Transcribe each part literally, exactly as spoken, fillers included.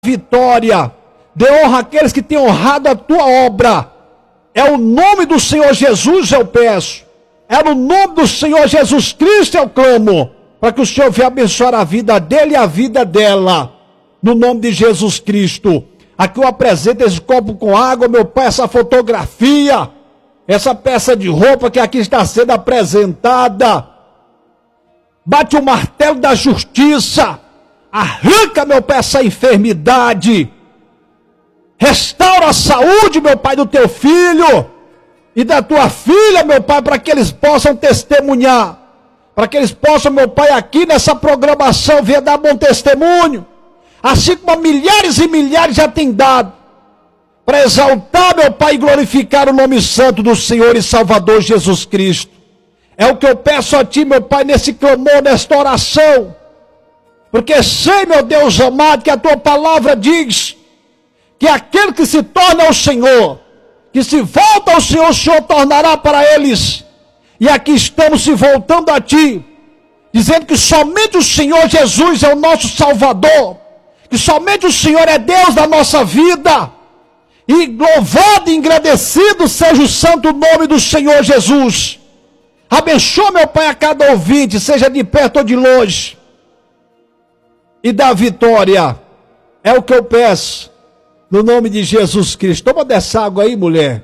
vitória. Dê honra àqueles que têm honrado a tua obra. É o nome do Senhor Jesus eu peço. É no nome do Senhor Jesus Cristo eu clamo. Para que o Senhor venha abençoar a vida dele e a vida dela. No nome de Jesus Cristo. Aqui eu apresento esse copo com água, meu Pai, essa fotografia. Essa peça de roupa que aqui está sendo apresentada. Bate o martelo da justiça. Arranca, meu Pai, essa enfermidade. Restaura a saúde, meu Pai, do teu filho e da tua filha, meu Pai, para que eles possam testemunhar. Para que eles possam, meu Pai, aqui nessa programação, vir dar bom testemunho. Assim como milhares e milhares já têm dado. Para exaltar, meu Pai, e glorificar o nome santo do Senhor e Salvador Jesus Cristo. É o que eu peço a Ti, meu Pai, nesse clamor, nesta oração. Porque sei, meu Deus amado, que a Tua palavra diz que aquele que se torna ao Senhor, que se volta ao Senhor, o Senhor tornará para eles. E aqui estamos se voltando a Ti, dizendo que somente o Senhor Jesus é o nosso Salvador, que somente o Senhor é Deus da nossa vida. E louvado e engrandecido seja o santo nome do Senhor Jesus. Abençoa, meu Pai, a cada ouvinte, seja de perto ou de longe. E dá vitória. É o que eu peço. No nome de Jesus Cristo. Toma dessa água aí, mulher.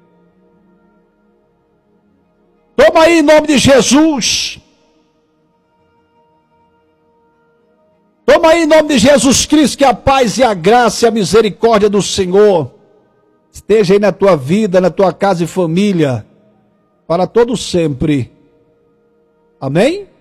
Toma aí em nome de Jesus. Toma aí em nome de Jesus Cristo. Que a paz e a graça e a misericórdia do Senhor esteja aí na tua vida, na tua casa e família. Para todo sempre. Amém?